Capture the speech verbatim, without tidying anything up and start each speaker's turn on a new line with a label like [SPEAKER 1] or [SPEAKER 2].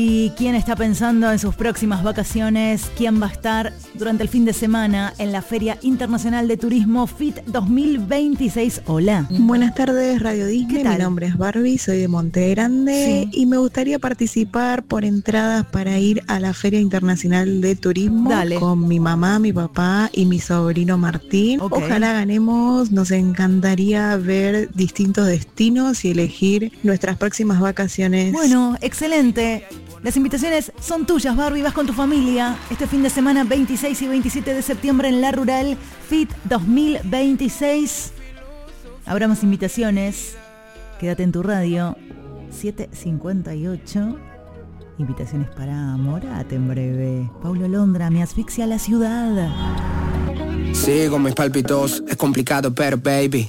[SPEAKER 1] ¿Y quién está pensando en sus próximas vacaciones? ¿Quién va a estar durante el fin de semana en la Feria Internacional de Turismo F I T dos mil veintiséis? Hola.
[SPEAKER 2] Buenas tardes, Radio Disney.
[SPEAKER 1] ¿Qué tal?
[SPEAKER 2] Mi nombre es Barbie, soy de Monte Grande,
[SPEAKER 1] Sí.
[SPEAKER 2] y me gustaría participar por entradas para ir a la Feria Internacional de Turismo.
[SPEAKER 1] Dale.
[SPEAKER 2] Con mi mamá, mi papá y mi sobrino Martín.
[SPEAKER 1] Ok.
[SPEAKER 2] Ojalá ganemos, nos encantaría ver distintos destinos y elegir nuestras próximas vacaciones.
[SPEAKER 1] Bueno, excelente. Las invitaciones son tuyas, Barbie. Vas con tu familia este fin de semana veintiséis y veintisiete de septiembre en La Rural, F I T dos mil veintiséis. Habrá más invitaciones. Quédate en tu radio. siete cincuenta y ocho. Invitaciones para Morate en breve. Paulo Londra, me asfixia la ciudad.
[SPEAKER 3] Sí, con mis palpitos es complicado, pero baby,